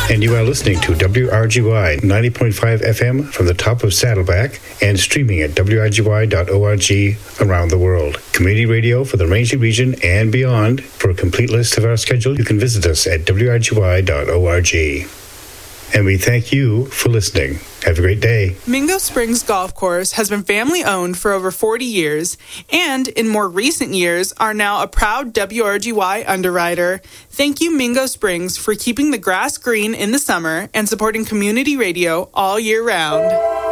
And you are listening to WRGY 90.5 FM from the top of Saddleback and streaming at WRGY.org around the world. Community radio for the Rangeley region and beyond. For a complete list of our schedule, you can visit us at WRGY.org. And we thank you for listening. Have a great day. Mingo Springs Golf Course has been family-owned for over 40 years and, in more recent years, are now a proud WRGY underwriter. Thank you, Mingo Springs, for keeping the grass green in the summer and supporting community radio all year round.